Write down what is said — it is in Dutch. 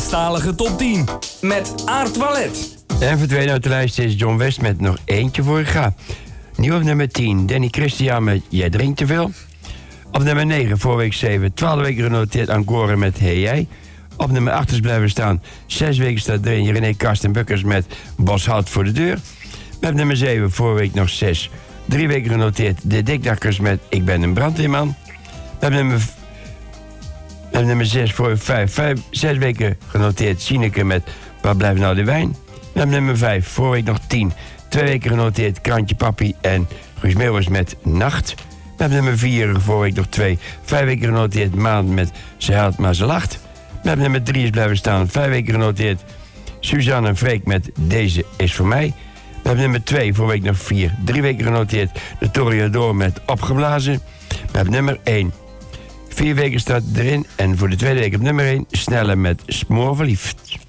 Nederlandstalige top 10. Met Aard Wallet. En verdwenen uit de lijst is John West met nog eentje voor ik ga. Nieuw op nummer 10, Danny Christian met Jij drinkt te veel. Op nummer 9, vorige week 7, 12 weken genoteerd Encore met Hey Jij. Op nummer 8 is blijven staan, 6 weken staat erin René Karsten Bukkers met Boshout voor de deur. Met nummer 7, vorige week nog 6, 3 weken genoteerd De Dikdakkers met Ik ben een brandweerman. Met nummer 6, vorige 6 weken genoteerd Sineke met Waar blijft nou de wijn. Met nummer 5, vorige week nog 10, 2 weken genoteerd Krantje Papi en Guus Meeuwers met Nacht. Met nummer 4, vorige week nog 2, 5 weken genoteerd Maan met Ze huilt maar ze lacht. Met nummer 3 is blijven staan, 5 weken genoteerd Suzanne en Freek met Deze is voor mij. Met nummer 2, vorige week nog 4, 3 weken genoteerd De Toreador met Opgeblazen. Met nummer 1, 4 weken staat erin en voor de tweede week op nummer 1 Snelle met Smoorverliefd.